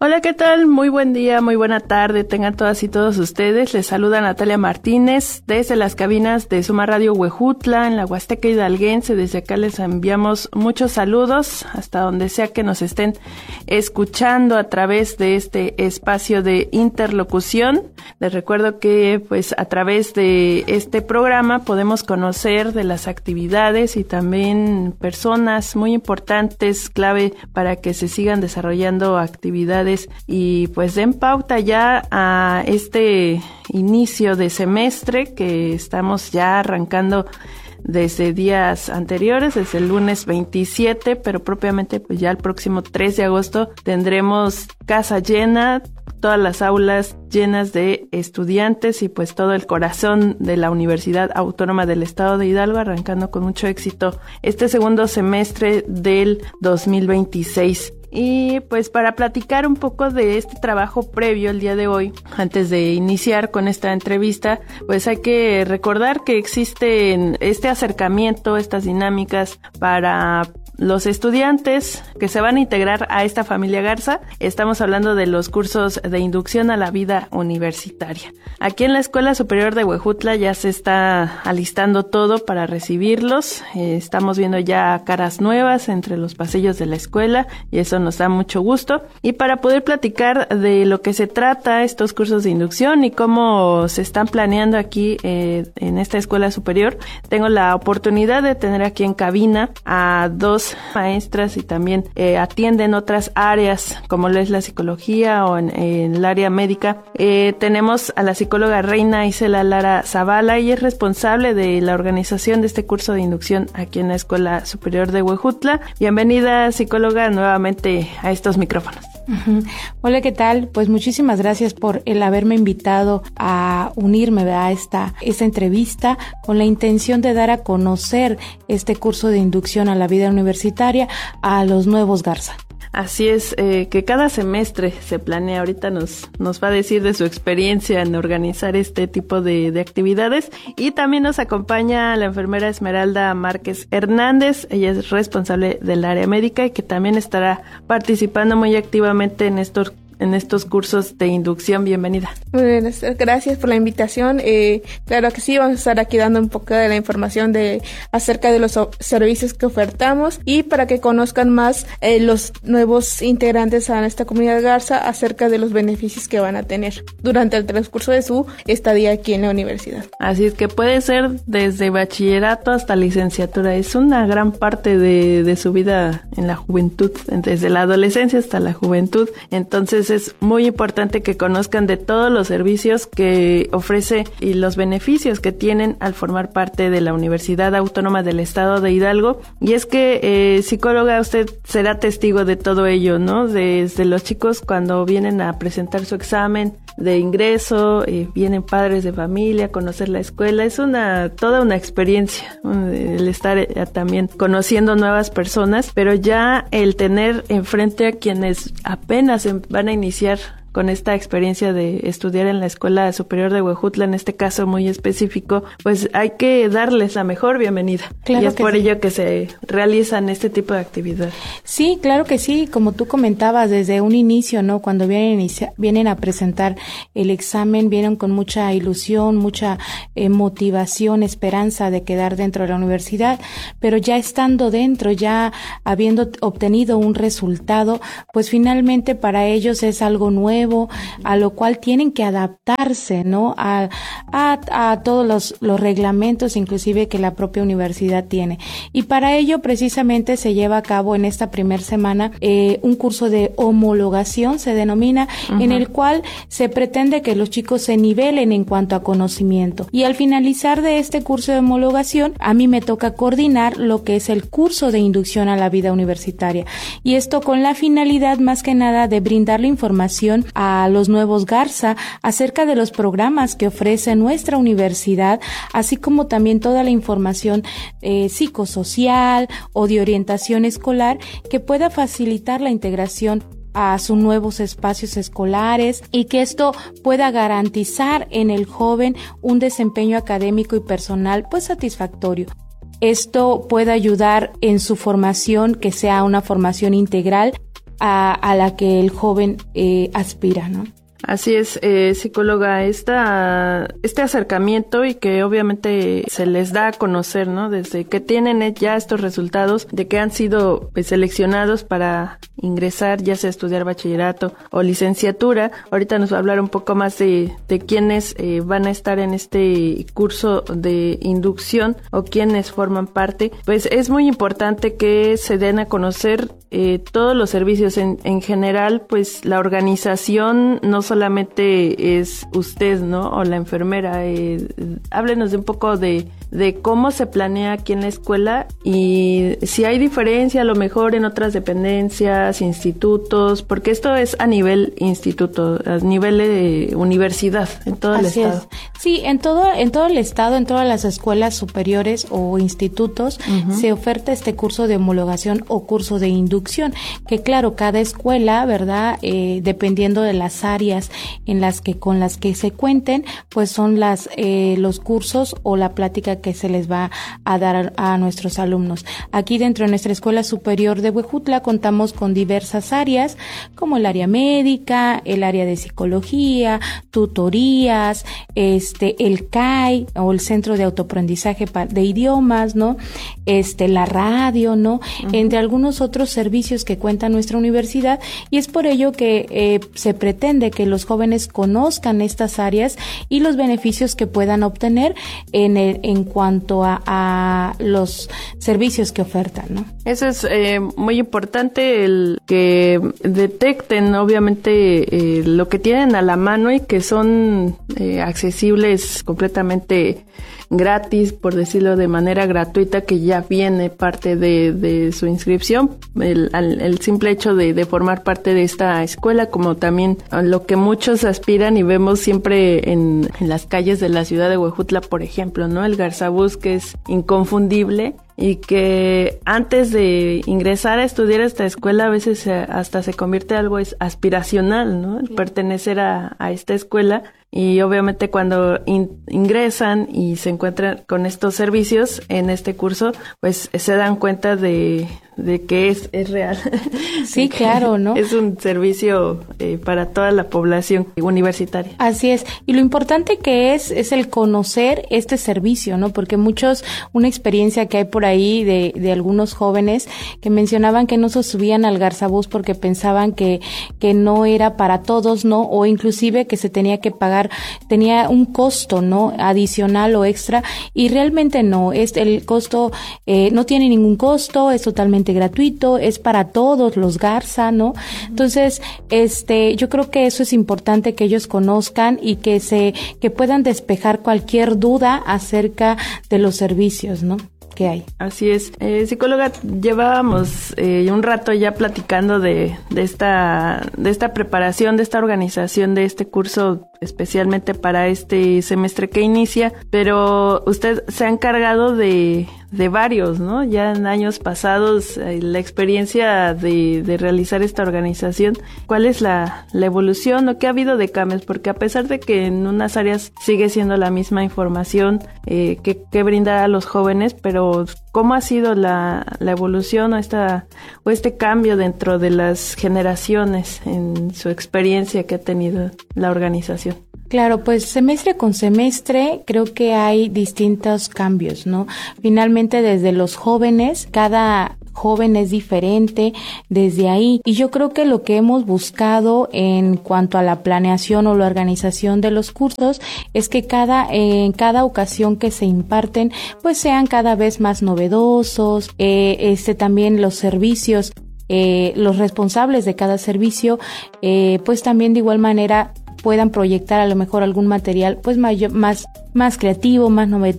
Hola, ¿qué tal? Muy buen día, muy buena tarde, tengan todas y todos ustedes. Les saluda Natalia Martínez desde las cabinas de Suma Radio Huejutla en la Huasteca Hidalguense. Desde acá les enviamos muchos saludos hasta donde sea que nos estén escuchando a través de este espacio de interlocución. Les recuerdo que pues a través de este programa podemos conocer de las actividades y también personas muy importantes, clave para que se sigan desarrollando actividades y pues den pauta ya a este inicio de semestre que estamos ya arrancando desde días anteriores, desde el lunes 27, pero propiamente pues ya el próximo 3 de agosto tendremos casa llena, todas las aulas llenas de estudiantes y pues todo el corazón de la Universidad Autónoma del Estado de Hidalgo, arrancando con mucho éxito este segundo semestre del 2026. Y pues para platicar un poco de este trabajo previo el día de hoy, antes de iniciar con esta entrevista, pues hay que recordar que existen este acercamiento, estas dinámicas para los estudiantes que se van a integrar a esta familia Garza. Estamos hablando de los cursos de inducción a la vida universitaria. Aquí en la Escuela Superior de Huejutla ya se está alistando todo para recibirlos. Estamos viendo ya caras nuevas entre los pasillos de la escuela y eso nos da mucho gusto. Y para poder platicar de lo que se trata estos cursos de inducción y cómo se están planeando aquí en esta escuela superior, tengo la oportunidad de tener aquí en cabina a dos maestras y también atienden otras áreas como lo es la psicología o en el área médica. Tenemos a la psicóloga Reina Isela Lara Zavala y es responsable de la organización de este curso de inducción aquí en la Escuela Superior de Huejutla. Bienvenida, psicóloga, nuevamente a estos micrófonos. Hola, ¿qué tal? Pues muchísimas gracias por el haberme invitado a unirme a esta entrevista con la intención de dar a conocer este curso de inducción a la vida universitaria a los nuevos Garza. Así es, que cada semestre se planea, ahorita nos va a decir de su experiencia en organizar este tipo de actividades, y también nos acompaña la enfermera Esmeralda Márquez Hernández. Ella es responsable del área médica y que también estará participando muy activamente en estos cursos de inducción. Bienvenida. Muy bien, gracias por la invitación. Claro que sí, vamos a estar aquí dando un poco de la información acerca de los servicios que ofertamos y para que conozcan más los nuevos integrantes a esta comunidad Garza acerca de los beneficios que van a tener durante el transcurso de su estadía aquí en la universidad. Así es que puede ser desde bachillerato hasta licenciatura. Es una gran parte de su vida en la juventud, desde la adolescencia hasta la juventud. Entonces es muy importante que conozcan de todos los servicios que ofrece y los beneficios que tienen al formar parte de la Universidad Autónoma del Estado de Hidalgo. Y es que, psicóloga, usted será testigo de todo ello, ¿no? Desde los chicos cuando vienen a presentar su examen de ingreso, vienen padres de familia a conocer la escuela. Es toda una experiencia el estar también conociendo nuevas personas, pero ya el tener enfrente a quienes apenas van a iniciar con esta experiencia de estudiar en la Escuela Superior de Huejutla, en este caso muy específico, pues hay que darles la mejor bienvenida. Claro, y es por ello que se realizan este tipo de actividades. Sí, claro que sí, como tú comentabas desde un inicio, ¿no? Cuando vienen a presentar el examen, vienen con mucha ilusión, mucha motivación, esperanza de quedar dentro de la universidad, pero ya estando dentro, ya habiendo obtenido un resultado, pues finalmente para ellos es algo nuevo, a lo cual tienen que adaptarse, ¿no? A todos los reglamentos, inclusive que la propia universidad tiene. Y para ello, precisamente, se lleva a cabo en esta primera semana un curso de homologación, se denomina, en el cual se pretende que los chicos se nivelen en cuanto a conocimiento. Y al finalizar de este curso de homologación, a mí me toca coordinar lo que es el curso de inducción a la vida universitaria. Y esto con la finalidad, más que nada, de brindarle información a los nuevos Garza acerca de los programas que ofrece nuestra universidad, así como también toda la información psicosocial o de orientación escolar que pueda facilitar la integración a sus nuevos espacios escolares y que esto pueda garantizar en el joven un desempeño académico y personal pues satisfactorio. Esto puede ayudar en su formación, que sea una formación integral, a la que el joven aspira, ¿no? Así es, psicóloga, este acercamiento y que obviamente se les da a conocer, ¿no? Desde que tienen ya estos resultados de que han sido pues, seleccionados para ingresar, ya sea estudiar bachillerato o licenciatura. Ahorita nos va a hablar un poco más de quiénes van a estar en este curso de inducción o quiénes forman parte. Pues es muy importante que se den a conocer todos los servicios en general, pues la organización no solamente es usted, ¿no? O la enfermera. Háblenos de un poco de cómo se planea aquí en la escuela y si hay diferencia a lo mejor en otras dependencias, institutos, porque esto es a nivel instituto, a nivel de universidad, en todo el estado. Es. Sí, en todo el estado, en todas las escuelas superiores o institutos, se oferta este curso de homologación o curso de inducción, que claro, cada escuela, ¿verdad? Dependiendo de las áreas con las que se cuenten, pues son los cursos o la plática que se les va a dar a nuestros alumnos. Aquí dentro de nuestra Escuela Superior de Huejutla contamos con diversas áreas, como el área médica, el área de psicología, tutorías, el CAI o el Centro de Autoaprendizaje de Idiomas, ¿no? La radio, ¿no? Entre algunos otros servicios que cuenta nuestra universidad, y es por ello que se pretende que los jóvenes conozcan estas áreas y los beneficios que puedan obtener en cuanto a los servicios que ofertan, ¿no? Eso es muy importante, el que detecten obviamente lo que tienen a la mano y que son accesibles completamente gratis, por decirlo de manera gratuita, que ya viene parte de su inscripción, el simple hecho de formar parte de esta escuela, como también lo que muchos aspiran y vemos siempre en las calles de la ciudad de Huejutla, por ejemplo, ¿no? El Garzabús, que es inconfundible y que antes de ingresar a estudiar esta escuela a veces hasta se convierte en algo aspiracional, ¿no? El pertenecer a esta escuela. Y obviamente cuando ingresan y se encuentran con estos servicios en este curso, pues se dan cuenta de que es real. Sí, claro, ¿no? Es un servicio para toda la población universitaria. Así es. Y lo importante que es el conocer este servicio, ¿no? Porque una experiencia que hay por ahí de algunos jóvenes que mencionaban que no se subían al Garzabús porque pensaban que no era para todos, ¿no? O inclusive que se tenía que pagar, tenía un costo, ¿no? Adicional o extra, y realmente no, el costo no tiene ningún costo, es totalmente gratuito, es para todos los Garza, ¿no? Entonces, yo creo que eso es importante que ellos conozcan y que puedan despejar cualquier duda acerca de los servicios, ¿no? que hay. Así es. Psicóloga, llevábamos un rato ya platicando de esta preparación, de esta organización de este curso especialmente para este semestre que inicia, pero usted se ha encargado de varios, ¿no? Ya en años pasados, la experiencia de realizar esta organización, ¿cuál es la evolución o qué ha habido de cambios? Porque a pesar de que en unas áreas sigue siendo la misma información que brindar a los jóvenes, pero ¿cómo ha sido la evolución o este cambio dentro de las generaciones en su experiencia que ha tenido la organización? Claro, pues semestre con semestre creo que hay distintos cambios, ¿no? Finalmente desde los jóvenes, cada joven es diferente desde ahí, y yo creo que lo que hemos buscado en cuanto a la planeación o la organización de los cursos es que en cada ocasión que se imparten pues sean cada vez más novedosos, también los servicios, los responsables de cada servicio pues también de igual manera puedan proyectar a lo mejor algún material pues más creativo, más